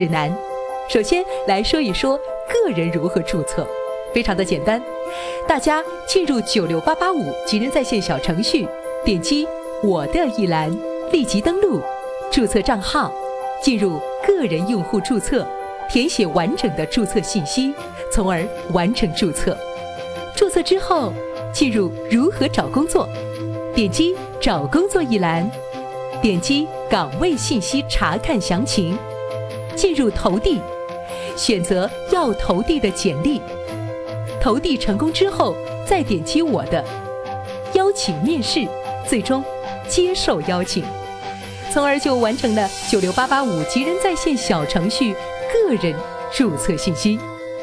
指南。首先来说一说个人如何注册，非常的简单，大家进入96885吉人在线小程序，点击我的一栏，立即登录，注册账号，进入个人用户注册，填写完整的注册信息，从而完成注册。注册之后，进入如何找工作，点击找工作一栏，点击岗位信息查看详情，进入投递，选择要投递的简历。投递成功之后，再点击我的，邀请面试，最终接受邀请，从而就完成了96885吉人在线小程序个人注册信息。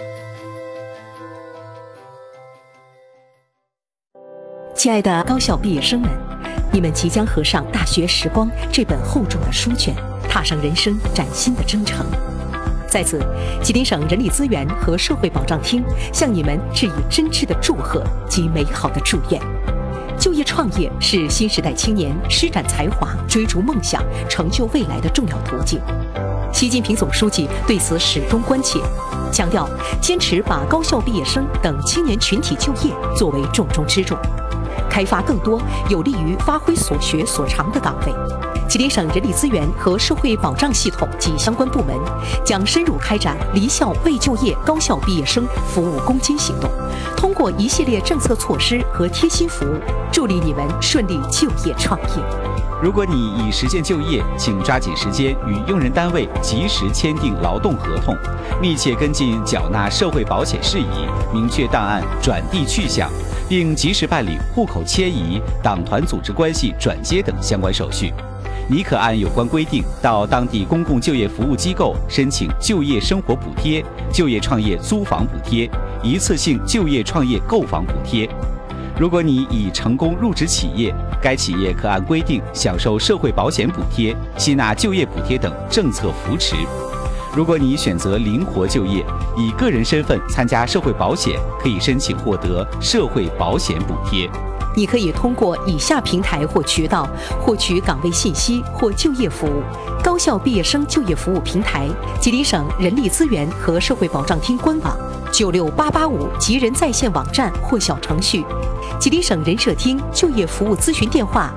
亲爱的高校毕业生们，你们即将合上《大学时光》这本厚重的书卷，踏上人生崭新的征程。在此，吉林省人力资源和社会保障厅向你们致以真挚的祝贺及美好的祝愿。就业创业是新时代青年施展才华、追逐梦想、成就未来的重要途径。习近平总书记对此始终关切，强调坚持把高校毕业生等青年群体就业作为重中之重，开发更多有利于发挥所学所长的岗位。吉林省人力资源和社会保障系统及相关部门将深入开展离校未就业高校毕业生服务攻坚行动，通过一系列政策措施和贴心服务，助力你们顺利就业创业。 如果你已实现就业，请抓紧时间与用人单位及时签订劳动合同，密切跟进缴纳社会保险事宜，明确档案转递去向，并及时办理户口迁移、党团组织关系转接等相关手续。你可按有关规定到当地公共就业服务机构申请就业生活补贴、就业创业租房补贴、一次性就业创业购房补贴。如果你已成功入职企业，该企业可按规定享受社会保险补贴、吸纳就业补贴等政策扶持。如果你选择灵活就业，以个人身份参加社会保险，可以申请获得社会保险补贴。 你可以通过以下平台或渠道获取岗位信息或就业服务：高校毕业生就业服务平台、吉林省人力资源和社会保障厅官网、96885吉人在线网站或小程序、吉林省人社厅就业服务咨询电话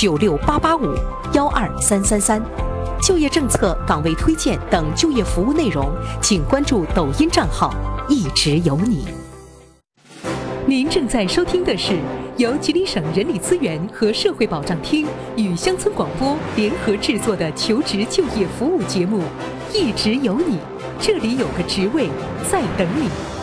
96885-12333。就业政策、岗位推荐等就业服务内容，请关注抖音账号“一直有你”。您正在收听的是由吉林省人力资源和社会保障厅与乡村广播联合制作的求职就业服务节目《一直有你》，这里有个职位在等你。